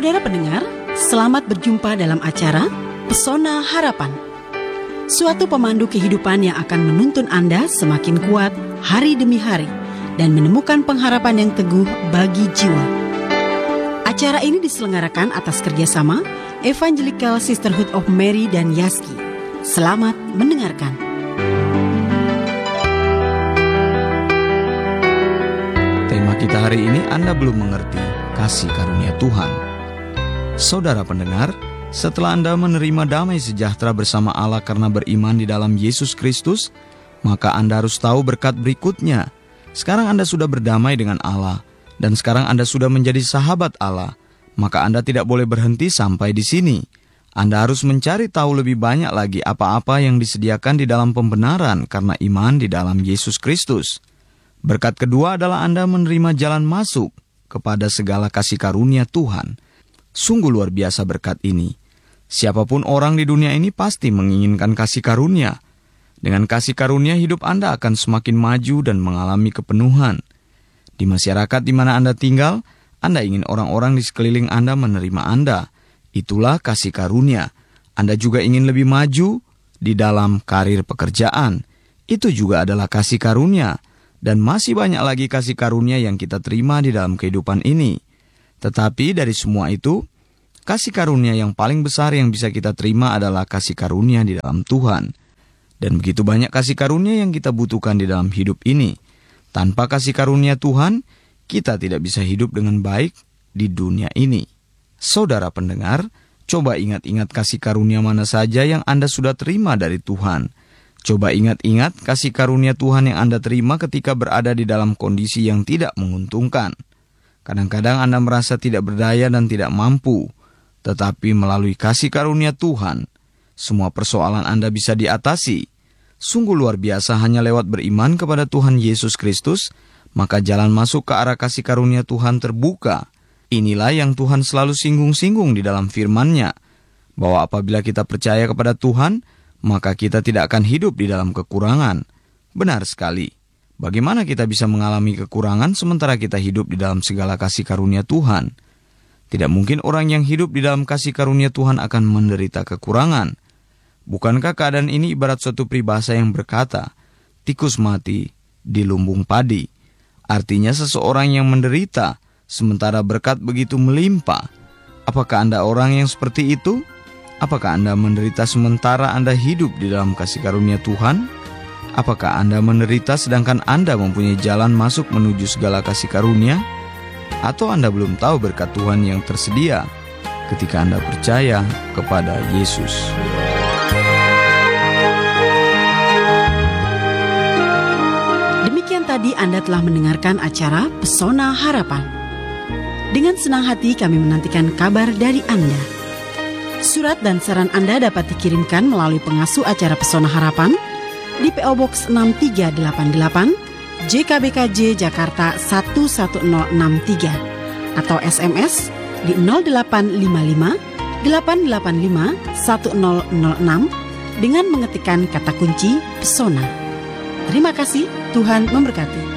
Saudara pendengar, selamat berjumpa dalam acara Pesona Harapan. Suatu pemandu kehidupan yang akan menuntun Anda semakin kuat hari demi hari dan menemukan pengharapan yang teguh bagi jiwa. Acara ini diselenggarakan atas kerjasama Evangelical Sisterhood of Mary dan Yaski. Selamat mendengarkan. Tema kita hari ini, Anda belum mengerti kasih karunia Tuhan. Saudara pendengar, setelah Anda menerima damai sejahtera bersama Allah karena beriman di dalam Yesus Kristus, maka Anda harus tahu berkat berikutnya. Sekarang Anda sudah berdamai dengan Allah, dan sekarang Anda sudah menjadi sahabat Allah. Maka Anda tidak boleh berhenti sampai di sini. Anda harus mencari tahu lebih banyak lagi apa-apa yang disediakan di dalam pembenaran karena iman di dalam Yesus Kristus. Berkat kedua adalah Anda menerima jalan masuk kepada segala kasih karunia Tuhan. Sungguh luar biasa berkat ini. Siapapun orang di dunia ini pasti menginginkan kasih karunia. Dengan kasih karunia hidup Anda akan semakin maju dan mengalami kepenuhan. Di masyarakat di mana Anda tinggal, Anda ingin orang-orang di sekeliling Anda menerima Anda. Itulah kasih karunia. Anda juga ingin lebih maju di dalam karir pekerjaan. Itu juga adalah kasih karunia. Dan masih banyak lagi kasih karunia yang kita terima di dalam kehidupan ini. Tetapi dari semua itu, kasih karunia yang paling besar yang bisa kita terima adalah kasih karunia di dalam Tuhan. Dan begitu banyak kasih karunia yang kita butuhkan di dalam hidup ini. Tanpa kasih karunia Tuhan, kita tidak bisa hidup dengan baik di dunia ini. Saudara pendengar, coba ingat-ingat kasih karunia mana saja yang Anda sudah terima dari Tuhan. Coba ingat-ingat kasih karunia Tuhan yang Anda terima ketika berada di dalam kondisi yang tidak menguntungkan. Kadang-kadang Anda merasa tidak berdaya dan tidak mampu, tetapi melalui kasih karunia Tuhan, semua persoalan Anda bisa diatasi. Sungguh luar biasa hanya lewat beriman kepada Tuhan Yesus Kristus, maka jalan masuk ke arah kasih karunia Tuhan terbuka. Inilah yang Tuhan selalu singgung-singgung di dalam firman-Nya, bahwa apabila kita percaya kepada Tuhan, maka kita tidak akan hidup di dalam kekurangan. Benar sekali. Bagaimana kita bisa mengalami kekurangan sementara kita hidup di dalam segala kasih karunia Tuhan? Tidak mungkin orang yang hidup di dalam kasih karunia Tuhan akan menderita kekurangan. Bukankah keadaan ini ibarat suatu peribahasa yang berkata, tikus mati di lumbung padi? Artinya seseorang yang menderita, sementara berkat begitu melimpah. Apakah Anda orang yang seperti itu? Apakah Anda menderita sementara Anda hidup di dalam kasih karunia Tuhan? Apakah Anda menderita sedangkan Anda mempunyai jalan masuk menuju segala kasih karunia? Atau Anda belum tahu berkat Tuhan yang tersedia ketika Anda percaya kepada Yesus? Demikian tadi Anda telah mendengarkan acara Pesona Harapan. Dengan senang hati kami menantikan kabar dari Anda. Surat dan saran Anda dapat dikirimkan melalui pengasuh acara Pesona Harapan di PO Box 6388 JKBKJ Jakarta 11063 atau SMS di 0855 885 1006 dengan mengetikkan kata kunci Pesona. Terima kasih, Tuhan memberkati.